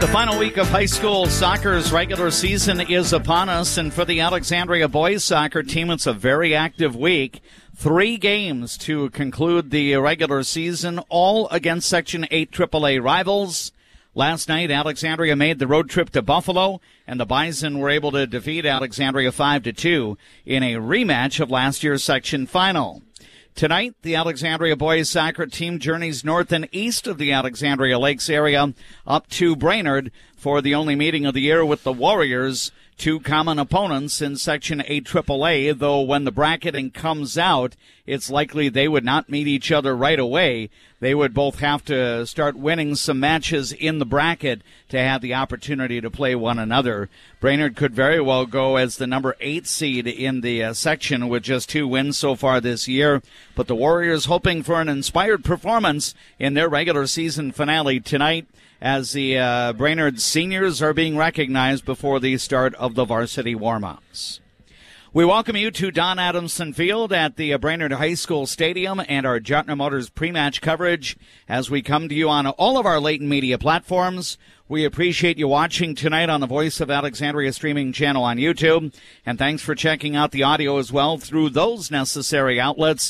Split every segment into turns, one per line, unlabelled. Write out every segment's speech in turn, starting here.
The final week of high school soccer's regular season is upon us, and for the Alexandria boys soccer team, it's a very active week. 3 games to conclude the regular season, all against Section 8 AAA rivals. Last night, Alexandria made the road trip to Buffalo, and the Bison were able to defeat Alexandria 5-2 in a rematch of last year's section final. Tonight, the Alexandria boys soccer team journeys north and east of the Alexandria Lakes area up to Brainerd for the only meeting of the year with the Warriors, 2 common opponents in Section 8 AAA, though when the bracketing comes out, it's likely they would not meet each other right away. They would both have to start winning some matches in the bracket to have the opportunity to play one another. Brainerd could very well go as the number 8 seed in the section with just 2 wins so far this year, but the Warriors hoping for an inspired performance in their regular season finale tonight, as the Brainerd seniors are being recognized before the start of the varsity warm-ups. We welcome you to Don Adamson Field at the Brainerd High School Stadium and our Jotner Motors pre-match coverage as we come to you on all of our Leighton Media platforms. We appreciate you watching tonight on the Voice of Alexandria streaming channel on YouTube, and thanks for checking out the audio as well through those necessary outlets.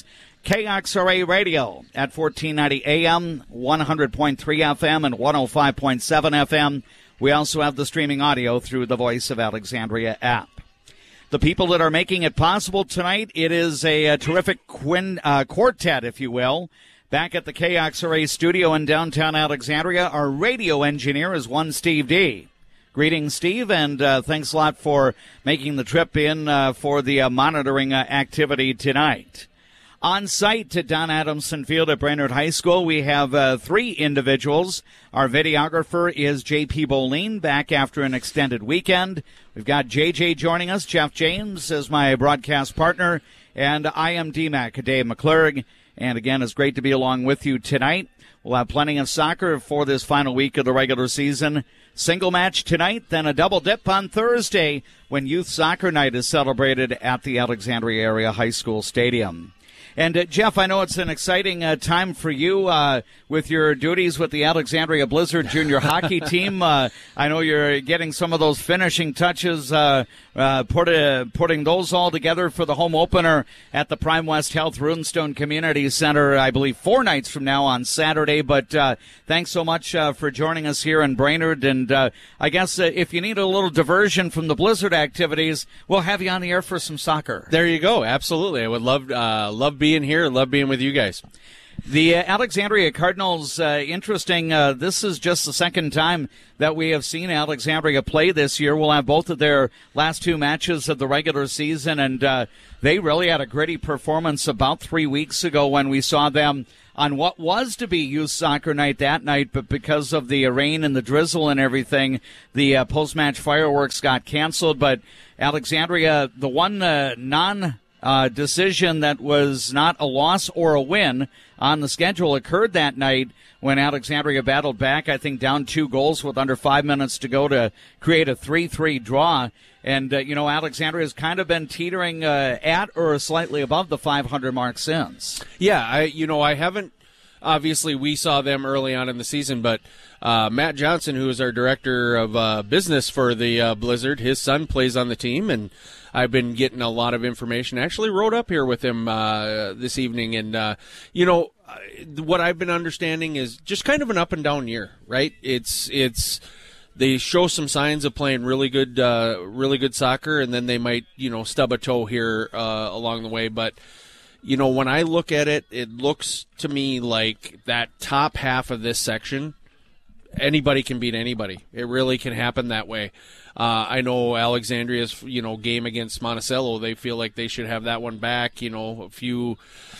KXRA Radio at 1490 AM, 100.3 FM, and 105.7 FM. We also have the streaming audio through the Voice of Alexandria app. The people that are making it possible tonight, it is a terrific quartet, if you will. Back at the KXRA studio in downtown Alexandria, our radio engineer is one Steve D. Greetings, Steve, and thanks a lot for making the trip in for the monitoring activity tonight. On site at Don Adamson Field at Brainerd High School, we have 3 individuals. Our videographer is J.P. Boline, back after an extended weekend. We've got J.J. joining us, Jeff James as my broadcast partner, and I am DMAC, Dave McClurg. And again, it's great to be along with you tonight. We'll have plenty of soccer for this final week of the regular season. Single match tonight, then a double dip on Thursday when Youth Soccer Night is celebrated at the Alexandria Area High School Stadium. And, Jeff, I know it's an exciting time for you with your duties with the Alexandria Blizzard junior hockey team. I know you're getting some of those finishing touches, putting those all together for the home opener at the Prime West Health Runestone Community Center, I believe 4 nights from now on Saturday. But thanks so much for joining us here in Brainerd. And I guess if you need a little diversion from the Blizzard activities, we'll have you on the air for some soccer.
There you go. Absolutely. I would love being here. Love being with you guys.
The Alexandria Cardinals, interesting. This is just the second time that we have seen Alexandria play this year. We'll have both of their last 2 matches of the regular season, and they really had a gritty performance about 3 weeks ago when we saw them on what was to be Youth Soccer Night that night, but because of the rain and the drizzle and everything, the post-match fireworks got canceled. But Alexandria, the one decision that was not a loss or a win on the schedule occurred that night when Alexandria battled back, I think down 2 goals with under 5 minutes to go to create a 3-3 draw. And, Alexandria has kind of been teetering at or slightly above the 500 mark since.
Yeah, I haven't. Obviously, we saw them early on in the season, but Matt Johnson, who is our director of business for the Blizzard, his son plays on the team, and I've been getting a lot of information. I actually rode up here with him this evening, and, what I've been understanding is just kind of an up-and-down year, right? It's they show some signs of playing really good soccer, and then they might, stub a toe here along the way, but when I look at it, it looks to me like that top half of this section, anybody can beat anybody. It really can happen that way. I know Alexandria's, game against Monticello, they feel like they should have that one back. A few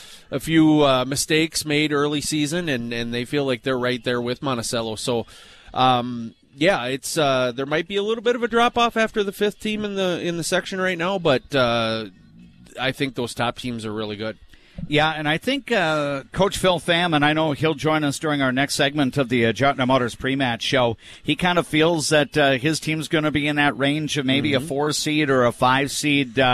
mistakes made early season, and they feel like they're right there with Monticello. So, it's there might be a little bit of a drop off after the 5th team in the section right now, but I think those top teams are really good.
Yeah, and I think Coach Phil Pham, and I know he'll join us during our next segment of the Jotner Motors pre-match show, he kind of feels that his team's going to be in that range of maybe a 4 seed or a 5 seed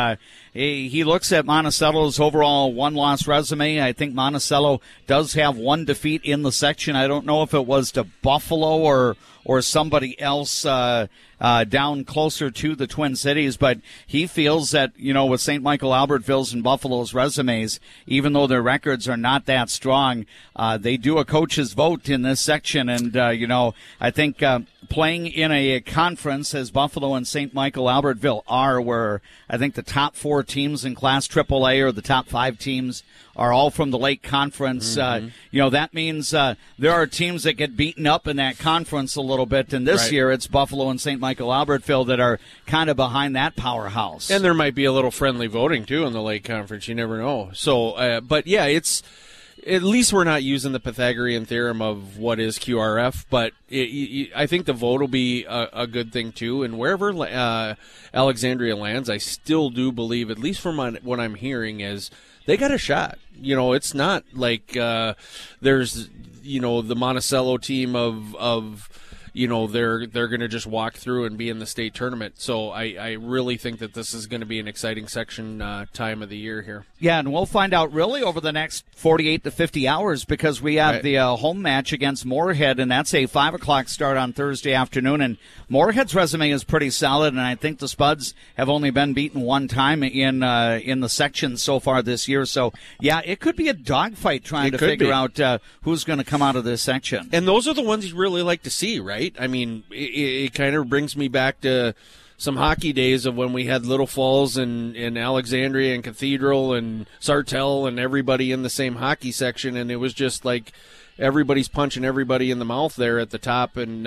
he looks at Monticello's overall one-loss resume. I think Monticello does have one defeat in the section. I don't know if it was to Buffalo or somebody else down closer to the Twin Cities, but he feels that, with St. Michael, Albertville's, and Buffalo's resumes, even though their records are not that strong, they do a coach's vote in this section, and, I think playing in a conference as Buffalo and St. Michael, Albertville are, where I think the top 4 teams in Class AAA or the top 5 teams are all from the Lake Conference. That means there are teams that get beaten up in that conference a little bit, and this year it's Buffalo and St. Michael, Albertville that are kind of behind that powerhouse.
And there might be a little friendly voting, too, in the Lake Conference. You never know. So, but yeah, it's at least we're not using the Pythagorean theorem of what is QRF, but I think the vote will be a good thing, too. And wherever Alexandria lands, I still do believe, at least from what I'm hearing, is they got a shot. It's not like there's, the Monticello team of they're going to just walk through and be in the state tournament. So I really think that this is going to be an exciting section time of the year here.
Yeah, and we'll find out really over the next 48 to 50 hours, because we have the home match against Moorhead, and that's a 5 o'clock start on Thursday afternoon. And Moorhead's resume is pretty solid, and I think the Spuds have only been beaten one time in the section so far this year. So, yeah, it could be a dogfight trying to figure out who's going to come out of this section.
And those are the ones you really like to see, right? I mean, it kind of brings me back to some hockey days of when we had Little Falls and Alexandria and Cathedral and Sartell and everybody in the same hockey section, and it was just like everybody's punching everybody in the mouth there at the top, and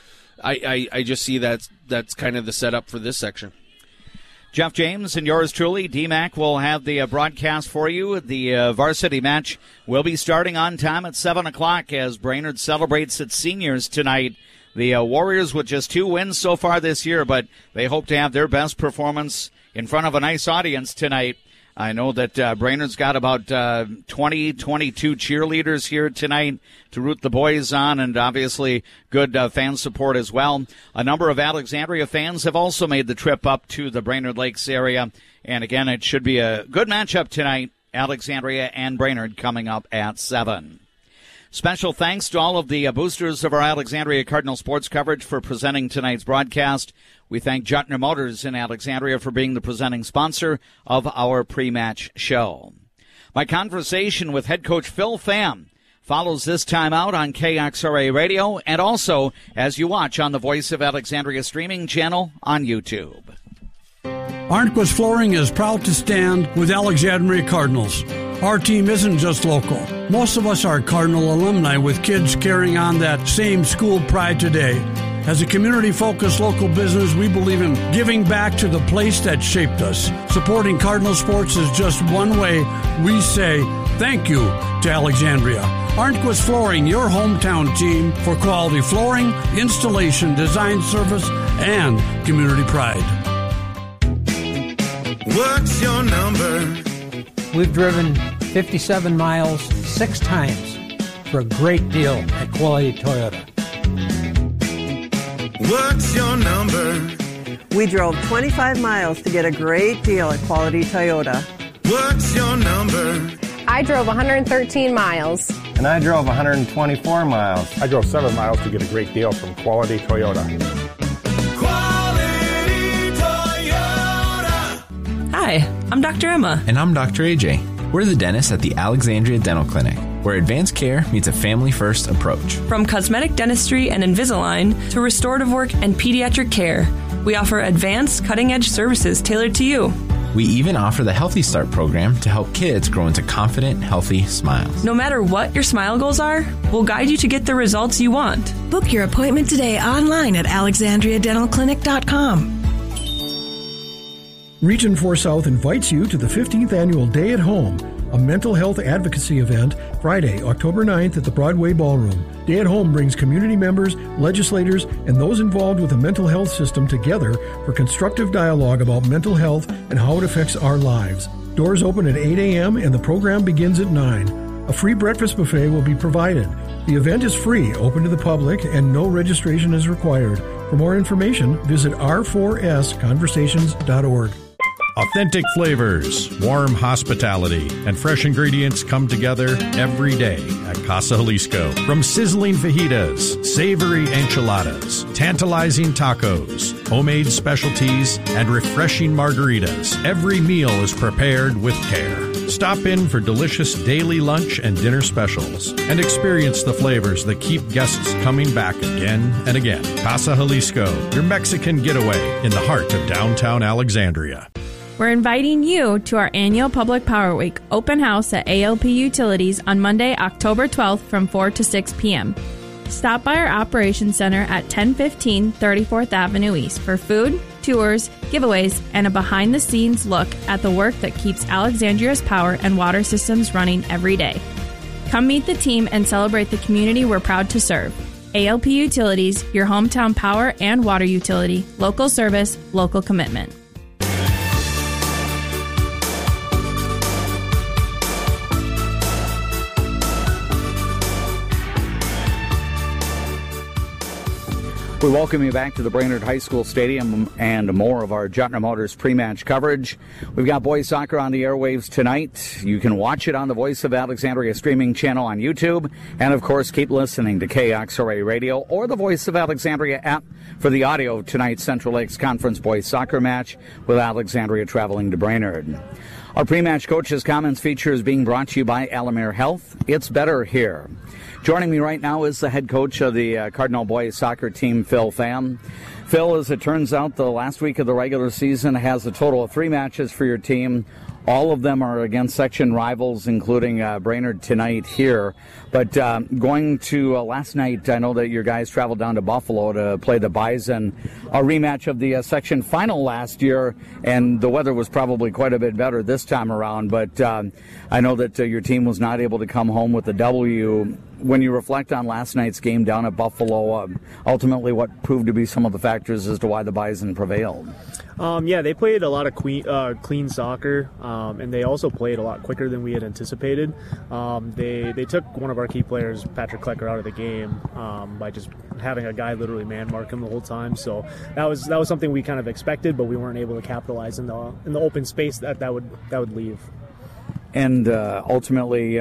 I just see that's kind of the setup for this section.
Jeff James and yours truly, DMAC, will have the broadcast for you. The varsity match will be starting on time at 7 o'clock as Brainerd celebrates its seniors tonight. The Warriors with just 2 wins so far this year, but they hope to have their best performance in front of a nice audience tonight. I know that Brainerd's got about 20, 22 cheerleaders here tonight to root the boys on, and obviously good fan support as well. A number of Alexandria fans have also made the trip up to the Brainerd Lakes area, and again, it should be a good matchup tonight, Alexandria and Brainerd coming up at 7. Special thanks to all of the boosters of our Alexandria Cardinal sports coverage for presenting tonight's broadcast. We thank Juttner Motors in Alexandria for being the presenting sponsor of our pre-match show. My conversation with head coach Phil Pham follows this time out on KXRA Radio and also as you watch on the Voice of Alexandria streaming channel on YouTube.
Arnquist Flooring is proud to stand with Alexandria Cardinals. Our team isn't just local. Most of us are Cardinal alumni with kids carrying on that same school pride today. As a community-focused local business, we believe in giving back to the place that shaped us. Supporting Cardinal sports is just one way we say thank you to Alexandria. Arnquist Flooring, your hometown team for quality flooring, installation, design service, and community pride.
What's your number?
We've driven 57 miles 6 times for a great deal at Quality Toyota.
What's your number?
We drove 25 miles to get a great deal at Quality Toyota.
What's your number?
I drove 113 miles.
And I drove 124 miles.
I drove 7 miles to get a great deal from Quality Toyota.
Hi, I'm Dr. Emma.
And I'm Dr. AJ. We're the dentists at the Alexandria Dental Clinic, where advanced care meets a family-first approach.
From cosmetic dentistry and Invisalign to restorative work and pediatric care, we offer advanced, cutting-edge services tailored to you.
We even offer the Healthy Start program to help kids grow into confident, healthy smiles.
No matter what your smile goals are, we'll guide you to get the results you want.
Book your appointment today online at alexandriadentalclinic.com.
Region 4 South invites you to the 15th Annual Day at Home, a mental health advocacy event, Friday, October 9th at the Broadway Ballroom. Day at Home brings community members, legislators, and those involved with the mental health system together for constructive dialogue about mental health and how it affects our lives. Doors open at 8 a.m. and the program begins at 9. A free breakfast buffet will be provided. The event is free, open to the public, and no registration is required. For more information, visit r4sconversations.org.
Authentic flavors, warm hospitality, and fresh ingredients come together every day at Casa Jalisco. From sizzling fajitas, savory enchiladas, tantalizing tacos, homemade specialties, and refreshing margaritas, every meal is prepared with care. Stop in for delicious daily lunch and dinner specials and experience the flavors that keep guests coming back again and again. Casa Jalisco, your Mexican getaway in the heart of downtown Alexandria.
We're inviting you to our annual Public Power Week open house at ALP Utilities on Monday, October 12th from 4 to 6 p.m. Stop by our Operations Center at 1015 34th Avenue East for food, tours, giveaways, and a behind-the-scenes look at the work that keeps Alexandria's power and water systems running every day. Come meet the team and celebrate the community we're proud to serve. ALP Utilities, your hometown power and water utility. Local service, local commitment.
We welcome you back to the Brainerd High School Stadium and more of our Jutner Motors pre-match coverage. We've got boys soccer on the airwaves tonight. You can watch it on the Voice of Alexandria streaming channel on YouTube. And, of course, keep listening to KXRA Radio or the Voice of Alexandria app for the audio of tonight's Central Lakes Conference boys soccer match with Alexandria traveling to Brainerd. Our pre-match coach's comments feature is being brought to you by Alamere Health. It's better here. Joining me right now is the head coach of the Cardinal boys soccer team, Phil Pham. Phil, as it turns out, the last week of the regular season has a total of 3 matches for your team. All of them are against section rivals, including Brainerd tonight here. But going to last night, I know that your guys traveled down to Buffalo to play the Bison, a rematch of the section final last year, and the weather was probably quite a bit better this time around. But I know that your team was not able to come home with the W. When you reflect on last night's game down at Buffalo, ultimately what proved to be some of the factors as to why the Bison prevailed?
Yeah, they played a lot of clean soccer, and they also played a lot quicker than we had anticipated. They took one of our key players, Patrick Klecker, out of the game by just having a guy literally man mark him the whole time. So that was something we kind of expected, but we weren't able to capitalize in the open space that would leave.
And ultimately,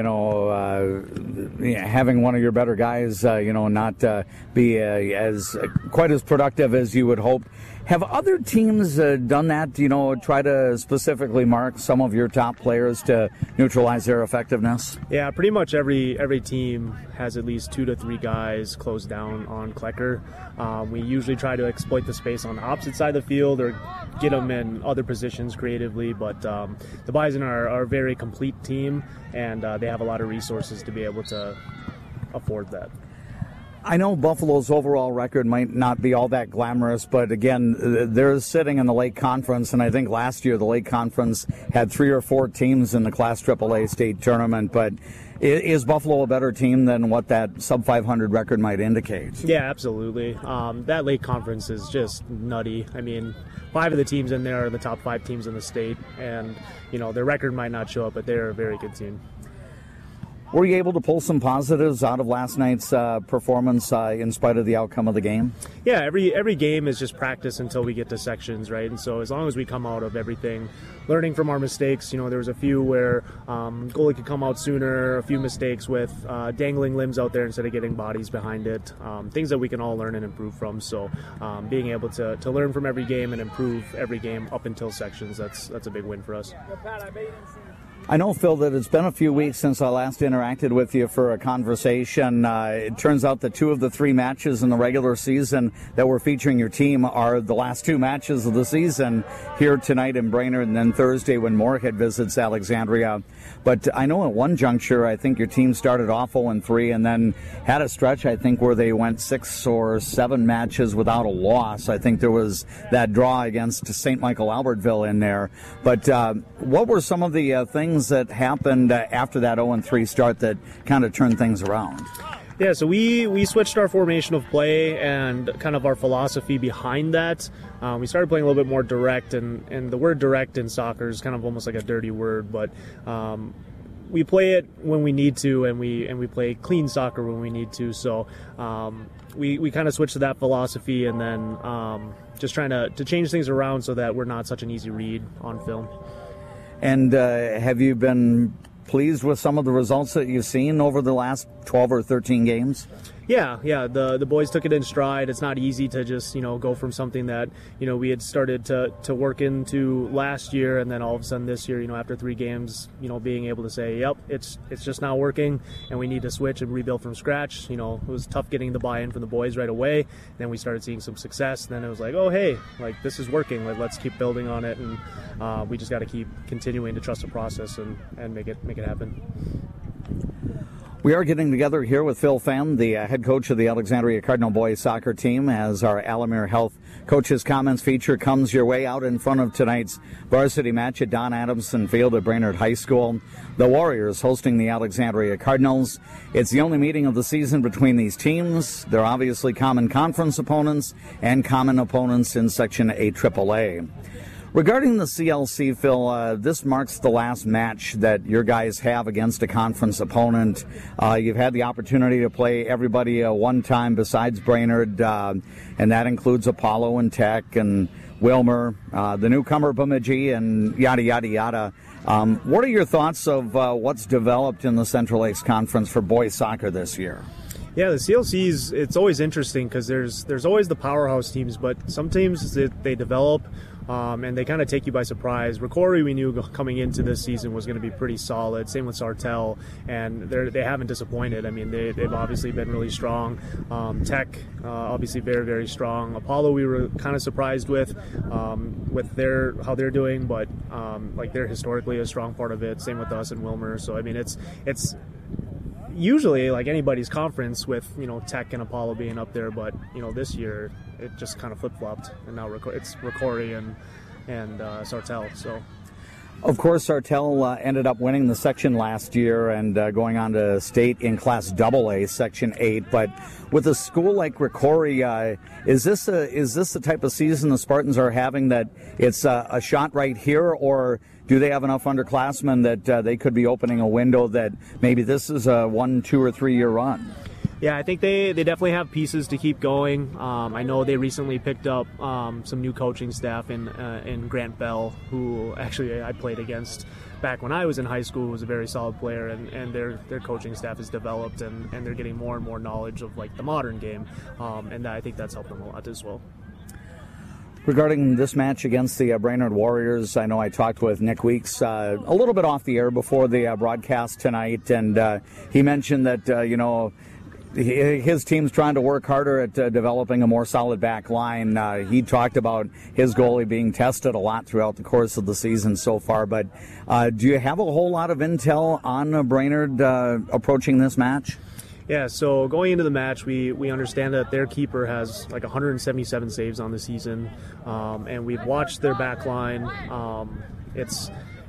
having one of your better guys, not be quite as productive as you would hope. Have other teams done that, try to specifically mark some of your top players to neutralize their effectiveness?
Yeah, pretty much every team has at least 2 to 3 guys closed down on Klecker. We usually try to exploit the space on the opposite side of the field or get them in other positions creatively, but the Bison are a very complete team, and they have a lot of resources to be able to afford that.
I know Buffalo's overall record might not be all that glamorous, but again, they're sitting in the Lake Conference, and I think last year the Lake Conference had 3 or 4 teams in the Class AAA state tournament, but is Buffalo a better team than what that sub-500 record might indicate?
Yeah, absolutely. That Lake Conference is just nutty. I mean, 5 of the teams in there are the top 5 teams in the state, and, their record might not show up, but they're a very good team.
Were you able to pull some positives out of last night's performance in spite of the outcome of the game?
Yeah, every game is just practice until we get to sections, right? And so as long as we come out of everything, learning from our mistakes, there was a few where goalie could come out sooner, a few mistakes with dangling limbs out there instead of getting bodies behind it, things that we can all learn and improve from. So being able to learn from every game and improve every game up until sections, that's a big win for us.
I know, Phil, that it's been a few weeks since I last interacted with you for a conversation. It turns out that 2 of the 3 matches in the regular season that were featuring your team are the last 2 matches of the season, here tonight in Brainerd and then Thursday when Moorhead visits Alexandria. But I know at one juncture, I think your team started off 0-3 and then had a stretch, I think, where they went 6 or 7 matches without a loss. I think there was that draw against St. Michael Albertville in there. But what were some of the things that happened after that 0-3 start that kind of turned things around?
Yeah, so we switched our formation of play and kind of our philosophy behind that. We started playing a little bit more direct, and the word direct in soccer is kind of almost like a dirty word, but we play it when we need to, and we play clean soccer when we need to. So we kind of switch to that philosophy, and then just trying to change things around so that we're not such an easy read on film.
And have you been pleased with some of the results that you've seen over the last 12 or 13 games?
Yeah. The boys took it in stride. It's not easy to just, go from something that, we had started to work into last year, and then all of a sudden this year, after 3 games, being able to say, yep, it's just not working, and we need to switch and rebuild from scratch. It was tough getting the buy-in from the boys right away. Then we started seeing some success. Then it was like, oh, hey, this is working. Let's keep building on it, and we just got to keep continuing to trust the process and make it happen.
We are getting together here with Phil Pham, the head coach of the Alexandria Cardinal boys soccer team, as our Alamere Health Coaches Comments feature comes your way out in front of tonight's varsity match at Don Adamson Field at Brainerd High School. The Warriors hosting the Alexandria Cardinals. It's the only meeting of the season between these teams. They're obviously common conference opponents and common opponents in Section AAA. Regarding the CLC, Phil, this marks the last match that your guys have against a conference opponent. You've had the opportunity to play everybody one time besides Brainerd, and that includes Apollo and Tech and Wilmer, the newcomer Bemidji, and yada, yada, yada. What are your thoughts of what's developed in the Central Lakes Conference for boys soccer this year?
Yeah, the CLCs, it's always interesting because there's always the powerhouse teams, but some teams they develop and they kind of take you by surprise. Ricori, we knew coming into this season was going to be pretty solid. Same with Sartell, and they haven't disappointed. I mean, they've obviously been really strong. Tech, obviously very, very strong. Apollo, we were kind of surprised with how they're doing, but they're historically a strong part of it. Same with us and Wilmer. So I mean, it's usually like anybody's conference with Tech and Apollo being up there, but this year it just kind of flip-flopped, and now it's Ricori and Sartell. So
of course Sartell ended up winning the section last year and going on to state in Class AA, Section 8. But with a school like Ricori, is this the type of season the Spartans are having, that it's a shot right here, or do they have enough underclassmen that they could be opening a window that maybe this is a 1, 2, or 3 year run?
Yeah, I think they definitely have pieces to keep going. I know they recently picked up some new coaching staff in Grant Bell, who actually I played against back when I was in high school, was a very solid player, and their coaching staff has developed, and they're getting more and more knowledge of the modern game, and I think that's helped them a lot as well.
Regarding this match against the Brainerd Warriors, I know I talked with Nick Weeks a little bit off the air before the broadcast tonight, and he mentioned that, his team's trying to work harder at developing a more solid back line. He talked about his goalie being tested a lot throughout the course of the season so far, but do you have a whole lot of intel on Brainerd approaching this match?
Yeah, so going into the match, we understand that their keeper has 177 saves on the season, and we've watched their back line. It's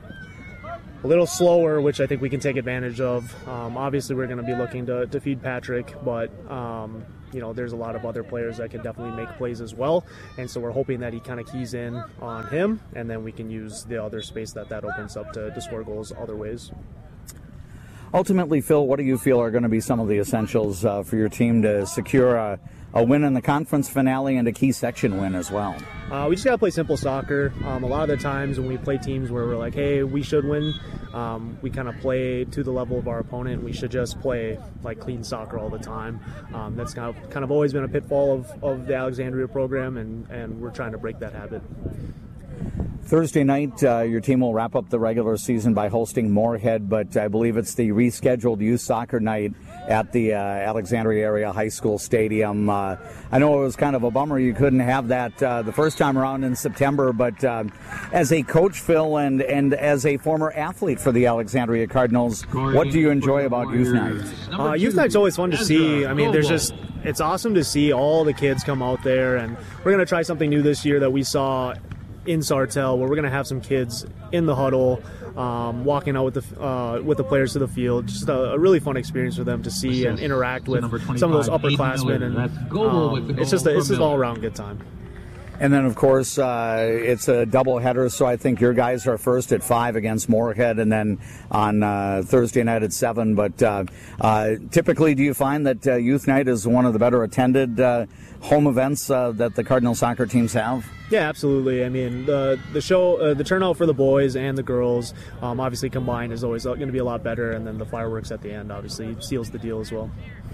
a little slower, which I think we can take advantage of. Obviously, we're going to be looking to feed Patrick, but there's a lot of other players that can definitely make plays as well, and so we're hoping that he kind of keys in on him, and then we can use the other space that opens up to score goals other ways.
Ultimately, Phil, what do you feel are going to be some of the essentials for your team to secure a win in the conference finale and a key section win as well?
We just got to play simple soccer. A lot of the times when we play teams where we're like, hey, we should win, we kind of play to the level of our opponent. We should just play clean soccer all the time. That's kind of always been a pitfall of the Alexandria program, and we're trying to break that habit.
Thursday night, your team will wrap up the regular season by hosting Moorhead, but I believe it's the rescheduled youth soccer night at the Alexandria Area High School Stadium. I know it was kind of a bummer you couldn't have that the first time around in September, but as a coach, Phil, and as a former athlete for the Alexandria Cardinals, what do you enjoy about youth night?
Youth night's always fun to see. I mean, it's awesome to see all the kids come out there, and we're going to try something new this year that we saw in Sartell, where we're going to have some kids in the huddle, walking out with the players to the field. Just a really fun experience for them to see and interact with some of those upperclassmen, and it's just an all-around good time.
And then, of course, it's a doubleheader, so I think your guys are first at 5 against Moorhead, and then on Thursday night at 7. But typically, do you find that Youth Night is one of the better attended home events that the Cardinal soccer teams have?
Yeah, absolutely. I mean, the show, the turnout for the boys and the girls, obviously combined, is always going to be a lot better, and then the fireworks at the end obviously seals the deal as well.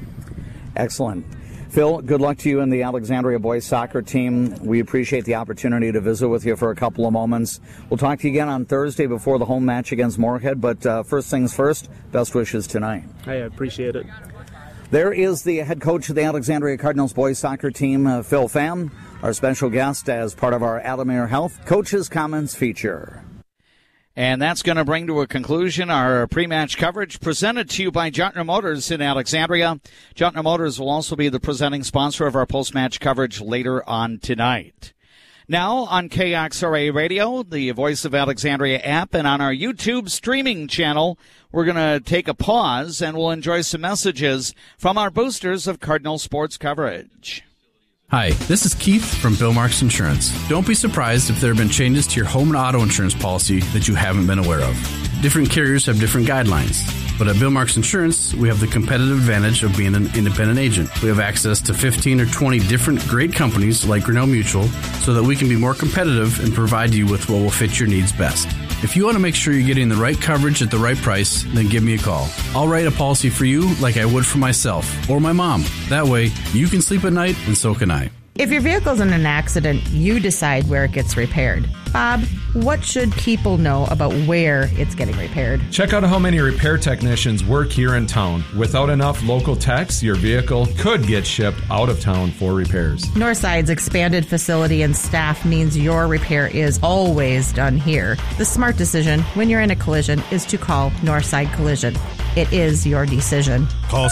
Excellent. Phil, good luck to you and the Alexandria boys soccer team. We appreciate the opportunity to visit with you for a couple of moments. We'll talk to you again on Thursday before the home match against Moorhead, but first things first, best wishes tonight.
I appreciate it.
There is the head coach of the Alexandria Cardinals boys soccer team, Phil Pham, our special guest as part of our Alamere Health Coaches Comments feature. And that's going to bring to a conclusion our pre-match coverage presented to you by Juntner Motors in Alexandria. Juntner Motors will also be the presenting sponsor of our post-match coverage later on tonight. Now on KXRA Radio, the Voice of Alexandria app, and on our YouTube streaming channel, we're going to take a pause and we'll enjoy some messages from our boosters of Cardinal sports coverage.
Hi, this is Keith from Bill Marks Insurance. Don't be surprised if there have been changes to your home and auto insurance policy that you haven't been aware of. Different carriers have different guidelines. But at Bill Marks Insurance, we have the competitive advantage of being an independent agent. We have access to 15 or 20 different great companies like Grinnell Mutual so that we can be more competitive and provide you with what will fit your needs best. If you want to make sure you're getting the right coverage at the right price, then give me a call. I'll write a policy for you like I would for myself or my mom. That way, you can sleep at night and so can I.
If your vehicle's in an accident, you decide where it gets repaired. Bob, what should people know about where it's getting repaired?
Check out how many repair technicians work here in town. Without enough local techs, your vehicle could get shipped out of town for repairs.
Northside's expanded facility and staff means your repair is always done here. The smart decision when you're in a collision is to call Northside Collision. It is your decision.
Call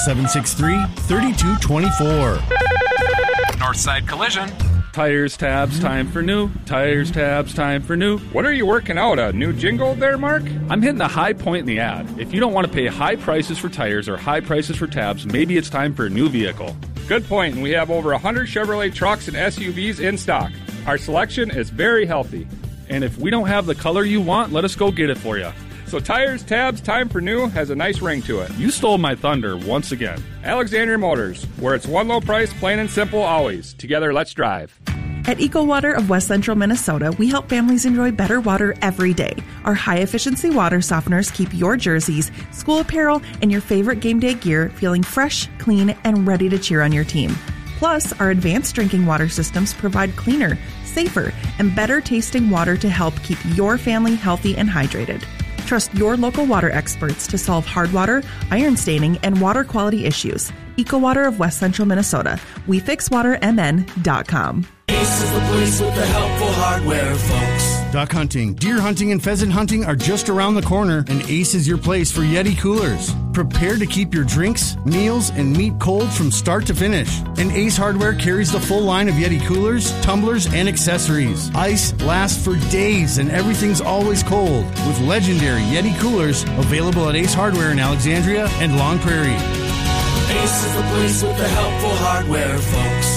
763-3224.
Northside Collision.
Tires, tabs, time for new. Tires, tabs, time for new.
What are you working out, a new jingle there, Mark?
I'm hitting a high point in the ad. If you don't want to pay high prices for tires or high prices for tabs, maybe it's time for a new vehicle.
Good point, and we have over 100 Chevrolet trucks and SUVs in stock. Our selection is very healthy.
And if we don't have the color you want, let us go get it for you.
So Tires, Tabs, Time for New has a nice ring to it.
You stole my thunder once again.
Alexandria Motors, where it's one low price, plain and simple, always. Together, let's drive.
At EcoWater of West Central Minnesota, we help families enjoy better water every day. Our high-efficiency water softeners keep your jerseys, school apparel, and your favorite game day gear feeling fresh, clean, and ready to cheer on your team. Plus, our advanced drinking water systems provide cleaner, safer, and better-tasting water to help keep your family healthy and hydrated. Trust your local water experts to solve hard water, iron staining, and water quality issues. EcoWater of West Central Minnesota. WeFixWaterMN.com.
Ace is the place with the helpful hardware, folks.
Duck hunting, deer hunting, and pheasant hunting are just around the corner, and Ace is your place for Yeti coolers. Prepare to keep your drinks, meals, and meat cold from start to finish. And Ace Hardware carries the full line of Yeti coolers, tumblers, and accessories. Ice lasts for days, and everything's always cold. With legendary Yeti coolers available at Ace Hardware in Alexandria and Long Prairie.
Ace is the place with the helpful hardware, folks.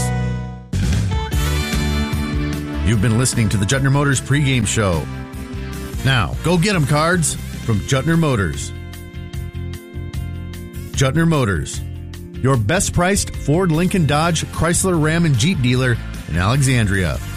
You've been listening to the Juntner Motors pregame show. Now, go get 'em cards from Juntner Motors. Juntner Motors, your best priced Ford, Lincoln, Dodge, Chrysler, Ram, and Jeep dealer in Alexandria.